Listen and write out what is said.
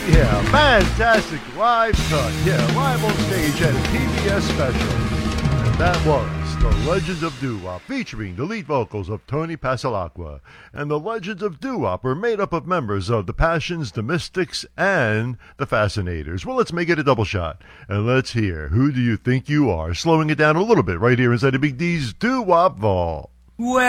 Yeah, fantastic live cut. Yeah, live on stage at a PBS special. And that was The Legends of Doo-Wop, featuring the lead vocals of Tony Pasalacqua. And the Legends of Doo-Wop are made up of members of the Passions, the Mystics, and the Fascinators. Well, let's make it a double shot. And let's hear Who Do You Think You Are? Slowing it down a little bit right here inside the Big D's Doo-Wop Vault.